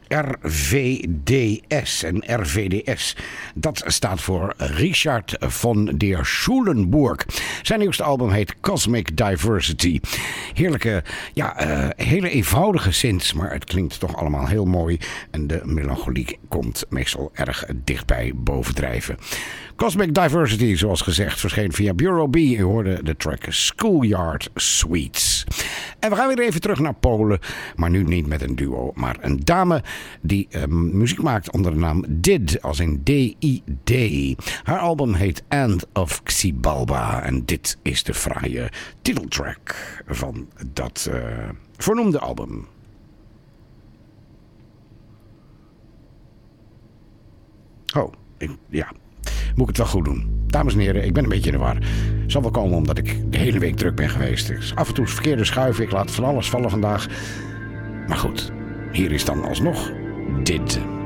RVDS. En RVDS, dat staat voor Richard von der Schulenburg. Zijn nieuwste album heet Cosmic Diversity. Heerlijke, hele eenvoudige synths, maar het klinkt toch allemaal heel mooi. En de melancholiek komt meestal erg dichtbij bovendrijven. Cosmic Diversity, zoals gezegd, verscheen via Bureau B. U hoorde de track Schoolyard Suites. En we gaan weer even terug naar Polen. Maar nu niet met een duo, maar een dame die muziek maakt onder de naam Did, als in D-I-D. Haar album heet End of Xibalba. En dit is de fraaie titeltrack van dat vernoemde album. Moet ik het wel goed doen. Dames en heren, ik ben een beetje in de war. Zal wel komen omdat ik de hele week druk ben geweest. Dus af en toe verkeerde schuiven. Ik laat van alles vallen vandaag. Maar goed, hier is dan alsnog Did.